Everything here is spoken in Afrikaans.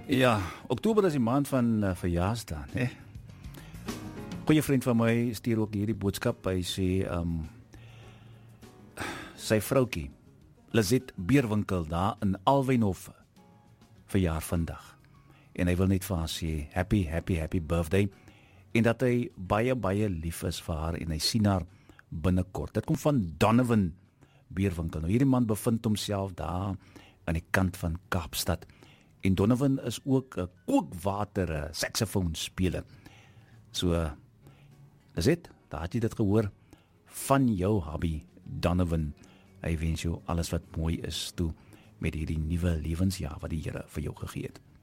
Ja, Oktober is die maand van verjaarsdae, né? Goeie vriend van my stuur ook hierdie boodskap. Hy sê sy vroutjie, Lizet Beerwinkel daar in Alwynhof, verjaar vandag. En hy wil net vir haar sê happy birthday en dat hy baie lief is vir haar en hy sien haar binnekort. Dit kom van Donovan Beerwinkel. Nou hierdie man bevind homself daar aan die kant van Kaapstad. En Donovan is ook 'n kookwater saksofoon speler. So, is dit? Daar het jy dit gehoor van jou hobby, Donovan. Hy wens jou alles wat mooi is toe met hierdie nuwe lewensjaar wat die Here vir jou gegee het.